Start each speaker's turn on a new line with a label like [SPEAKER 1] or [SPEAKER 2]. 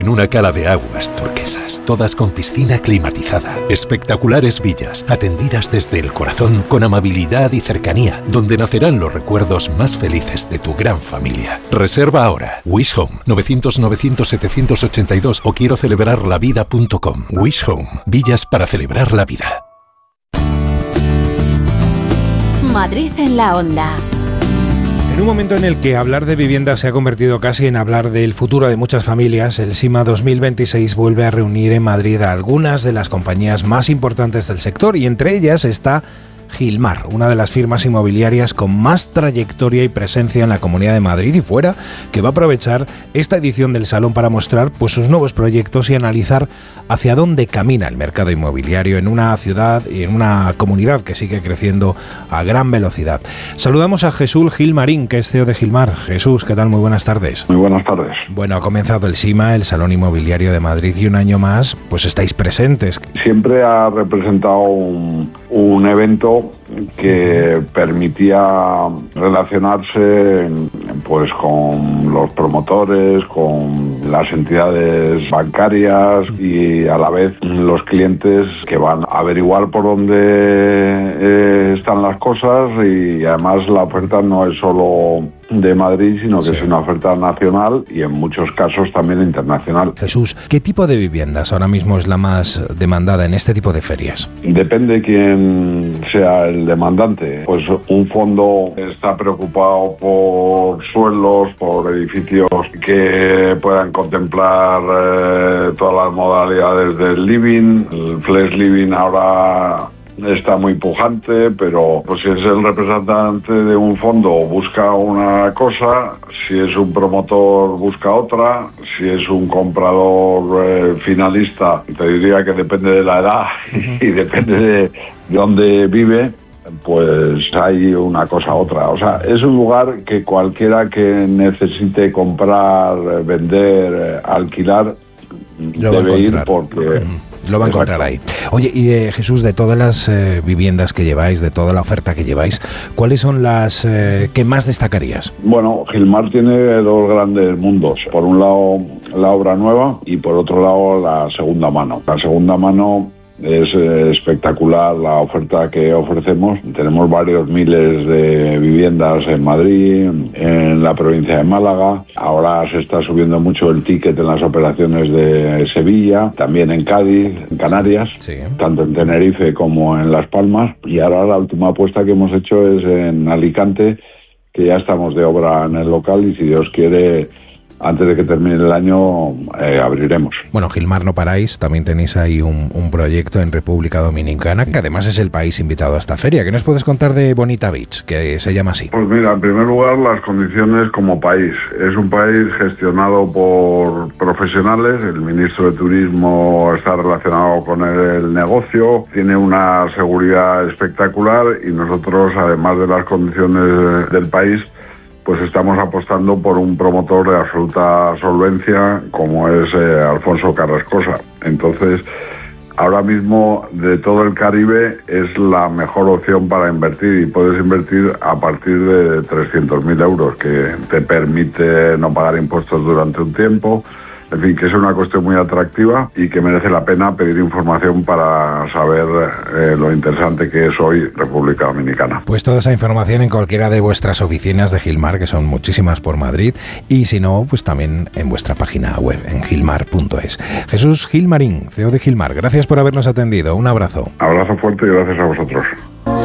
[SPEAKER 1] En una cala de aguas turquesas, todas con piscina climatizada, espectaculares villas, atendidas desde el corazón con amabilidad y cercanía, donde nacerán los recuerdos más felices de tu gran familia. Reserva ahora. Wish Home, 900-900-782 o quiero celebrarlavida.com. Wish Home, villas para celebrar la vida.
[SPEAKER 2] Madrid en la onda.
[SPEAKER 3] En un momento en el que hablar de vivienda se ha convertido casi en hablar del futuro de muchas familias, el SIMA 2026 vuelve a reunir en Madrid a algunas de las compañías más importantes del sector y entre ellas está Gilmar, una de las firmas inmobiliarias con más trayectoria y presencia en la Comunidad de Madrid y fuera, que va a aprovechar esta edición del Salón para mostrar pues, sus nuevos proyectos y analizar hacia dónde camina el mercado inmobiliario en una ciudad y en una comunidad que sigue creciendo a gran velocidad. Saludamos a Jesús Gilmarín, que es CEO de Gilmar. Jesús, ¿qué tal? Muy buenas tardes.
[SPEAKER 4] Muy buenas tardes.
[SPEAKER 3] Bueno, ha comenzado el SIMA, el Salón Inmobiliario de Madrid, y un año más pues estáis presentes.
[SPEAKER 4] Siempre ha representado un evento que permitía relacionarse pues con los promotores, con las entidades bancarias y a la vez los clientes que van a averiguar por dónde están las cosas, y además la oferta no es solo de Madrid, sino que es una oferta nacional y en muchos casos también internacional.
[SPEAKER 3] Jesús, ¿qué tipo de viviendas ahora mismo es la más demandada en este tipo de ferias?
[SPEAKER 4] Depende de quién sea el demandante. Pues un fondo está preocupado por suelos, por edificios que puedan contemplar todas las modalidades del living. El flex living ahora está muy pujante, pero pues si es el representante de un fondo busca una cosa, si es un promotor busca otra, si es un comprador finalista, te diría que depende de la edad y depende de dónde vive, pues hay una cosa u otra. O sea, es un lugar que cualquiera que necesite comprar, vender, alquilar, debe ir porque...
[SPEAKER 3] Lo va a encontrar ahí. Oye, y Jesús, de todas las viviendas que lleváis, de toda la oferta que lleváis, ¿cuáles son las que más destacarías?
[SPEAKER 4] Bueno, Gilmar tiene dos grandes mundos. Por un lado, la obra nueva y por otro lado, la segunda mano. La segunda mano es espectacular la oferta que ofrecemos. Tenemos varios miles de viviendas en Madrid, en la provincia de Málaga. Ahora se está subiendo mucho el ticket en las operaciones de Sevilla, también en Cádiz, en Canarias, tanto en Tenerife como en Las Palmas. Y ahora la última apuesta que hemos hecho es en Alicante, que ya estamos de obra en el local y si Dios quiere, antes de que termine el año, abriremos.
[SPEAKER 3] Bueno, Gilmar, no paráis, también tenéis ahí un proyecto en República Dominicana, que además es el país invitado a esta feria. ¿Qué nos puedes contar de Bonita Beach, que se llama así?
[SPEAKER 4] Pues mira, en primer lugar, las condiciones como país. Es un país gestionado por profesionales, el ministro de Turismo está relacionado con el negocio, tiene una seguridad espectacular y nosotros, además de las condiciones del país, pues estamos apostando por un promotor de absoluta solvencia como es Alfonso Carrascosa. Entonces, ahora mismo de todo el Caribe es la mejor opción para invertir y puedes invertir a partir de 300.000 euros, que te permite no pagar impuestos durante un tiempo. En fin, que es una cuestión muy atractiva y que merece la pena pedir información para saber lo interesante que es hoy República Dominicana.
[SPEAKER 3] Pues toda esa información en cualquiera de vuestras oficinas de Gilmar, que son muchísimas por Madrid, y si no, pues también en vuestra página web, en gilmar.es. Jesús Gilmarín, CEO de Gilmar, gracias por habernos atendido. Un abrazo.
[SPEAKER 4] Abrazo fuerte y gracias a vosotros.